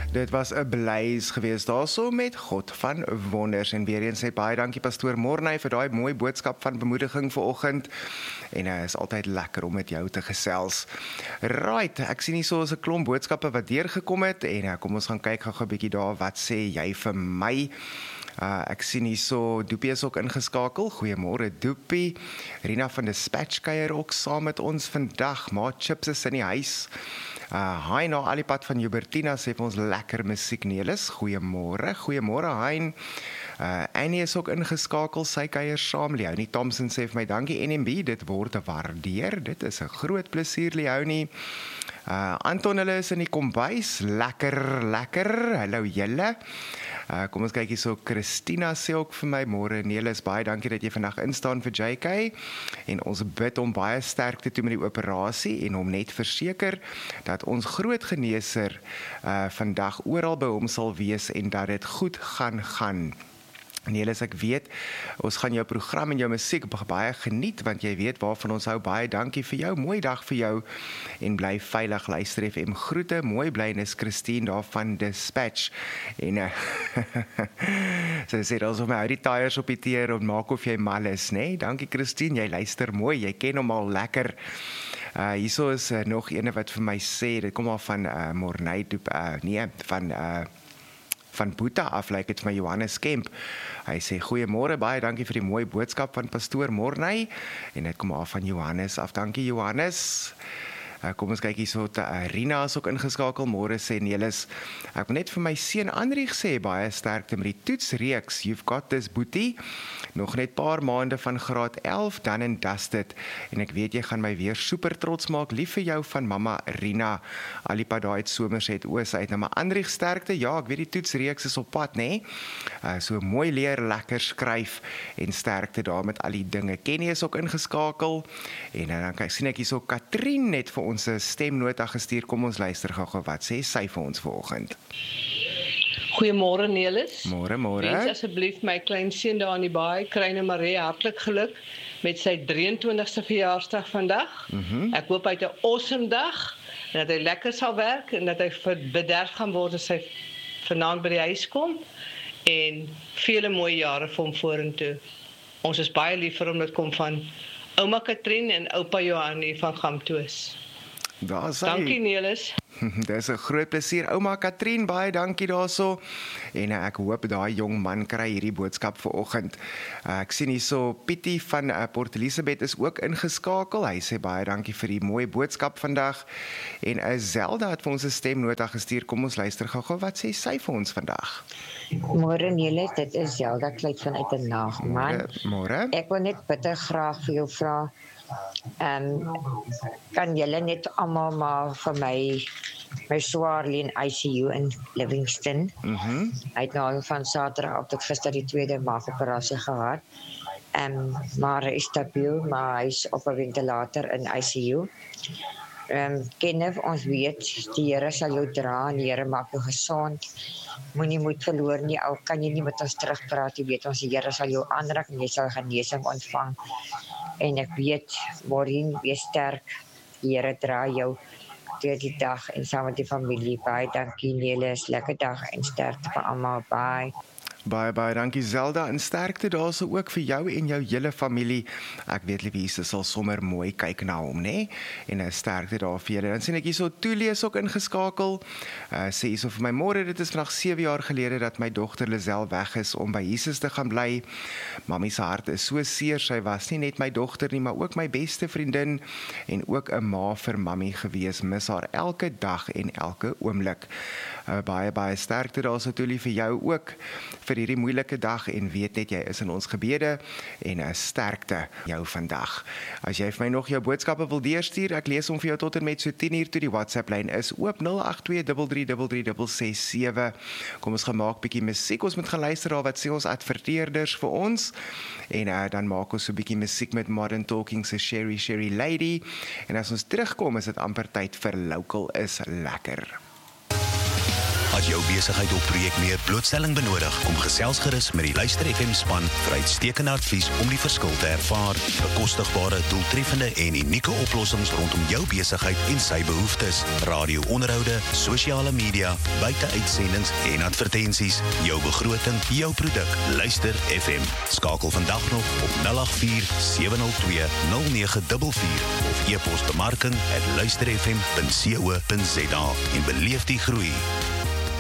Dit was 'n blyes geweest daarso met God van wonders en weer eens net baie dankie pastoor Morney vir daai mooi boodskap van bemoediging vanoggend. En is altyd lekker om met jou te gesels. Right, ek sien hier so 'n klomp boodskappe wat deurgekom het en kom ons gaan kyk gou 'n bietjie daar, wat sê jy vir my? Ek sien hier so, Doopie is ook ingeskakel. Goeiemôre Doopie. Rina van Dispatch kuier ook saam met ons vandag. Maar Chips is in die huis. Hein na Alipad van Hubertina sê vir ons lekker musiek Nelis. Goeiemôre. Goeiemôre Hein. Annie is ook ingeskakel, sy kuier saam. Leonie Thompson sê vir my dankie NMB, dit word gewaardeer. Dit is 'n groot plesier Leonie. Anton hulle is in die kombuis. Lekker. Hallo julle. Kom ons kyk hier so, Christina sê ook vir my, môre Nelis, baie dankie dat jy vandag instaan vir JK en ons bid om baie sterkte toe met die operasie en hom net verseker dat ons groot geneeser vandag oral by hom sal wees en dat dit goed gaan. Nelis, ek weet, ons gaan jou program en jou musiek baie geniet, want jy weet waarvan ons hou. Baie dankie vir jou, mooi dag vir jou, en bly veilig, luister FM groete, mooi bly, en is Christine daar van Dispatch, en sy sê, ons om my hou die tyres op die teer, en maak of jy mal is, nee, dankie Christine, jy luister mooi, jy ken hom al lekker. Hierso is nog ene wat vir my sê, dit kom al van Morney, van Boeta af, lyk dit vir my Johannes Kemp. Hy sê, goeiemôre, baie dankie vir die mooi boodskap van pastoor Morney, en dit kom af van Johannes af, dankie Johannes. Kom ons kyk hier so, Rina is ook ingeskakel, môre sê Nelis, ek wil net vir my seun Anrieg sê, baie sterkte met die toetsreeks, you've got this boetie, nog net paar maande van graad 11, dan en dusted, en ek weet jy gaan my weer super trots maak, lief vir jou van mama Rina, Alipad daar uit Somerset Oos uit, nou maar Anrieg sterkte, ja, ek weet die toetsreeks is op pad, nee, so mooi leer, lekker skryf, en sterkte daar met al die dinge. Kenny is ook ingeskakel, en dan sien ek hier so Katrien net vir ons stemnota gestuur, kom ons luister gou wat sê sy vir ons vanoggend. Goeiemôre Nelis. Môre. Wens asseblief my klein seun daar in die baai, Kryne Marie, hartlik geluk met sy 23ste verjaarsdag vandag. Ek hoop hy het 'n awesome dag, en dat hy lekker sal werk, en dat hy bederf gaan word as hy vanaand by die huis kom, en vele mooi jare vir hom vorentoe. Ons is baie lief vir hom, dit kom van ouma Katrien en oupa Johannie van Gamtoos. Dankie Nelis. Dit is 'n groot plesier. Ouma Katrien, baie dankie daarso. En ek hoop daai jong man kry hierdie boodskap vanoggend. Ek sien hierso Pietie van Port Elizabeth is ook ingeskakel. Hy sê baie dankie vir die mooi boodskap vandag. En Zelda het vir ons 'n stemnota gestuur. Kom ons luister gou-gou wat sê sy vir ons vandag. Môre Nelis, dit is Zelda Kleit vanuit 'n Nagman. Môre. Ek wil net bitter graag vir jou vra. Kan julle net almal maar vir my swaar lê in ICU in Livingston. Hy het nou van Saterdag op tot gister die tweede maagoperasie gehad. Maar hy is stabiel, maar hy is op 'n ventilator in ICU. Kenneth, ons weet, die Here sal jou dra en die Here maak jou gesond. Moenie moed verloor nie, al kan jy nie met ons terugpraat, jy weet ons die Here sal jou aanraak en jy sal genesing ontvang. En ek weet, Maureen, wees sterk, die Here dra jou deur die dag en saam met die familie. Baie dankie Nelis, lekker dag en sterkte vir almal, bye. Baie dankie Zelda, en sterkte daarso ook vir jou en jou hele familie. Ek weet liewe Jesus sal sommer mooi kyk na hom, né? En sterkte daar vir julle. Dan sien ek hierso Tulie is ook ingeskakel. Sê hierso vir my môre, dit is vandag 7 jaar gelede dat my dogter Lisel weg is om by Jesus te gaan bly. Mammie se hart is so seer, sy was nie net my dogter nie, maar ook my beste vriendin en ook 'n ma vir mammie gewees. Mis haar elke dag en elke oomblik. Baie sterkte daarso Tulie vir jou ook vir hierdie moeilike dag en weet net jy is in ons gebede en 'n sterkte jou vandag. As jy vir my nog jou boodskappe wil deurstuur, ek lees hom vir jou tot en met so 10:00 toe. Die WhatsApp lyn is oop 082333367. Kom ons gaan maak bietjie musiek. Ons moet gaan luister daar wat sê ons adverteerders vir ons en dan maak ons so bietjie musiek met Modern Talking se Sherry Lady en as ons terugkom is dit amper tyd vir Local is Lekker. As jou besigheid of projek meer blootstelling benodig, kom gesels gerus met die Luister FM span vir uitstekende advies om die verskil te ervaar. Bekostigbare, doeltreffende en unieke oplossings rondom jou besigheid en sy behoeftes. Radio-onderhoude, sosiale media, buite-uitsendings en advertensies. Jou begroting, jou produk. Luister FM. Skakel vandag nog op 084-702-0944 of e-pos bemarking@luisterfm.co.za en beleef die groei.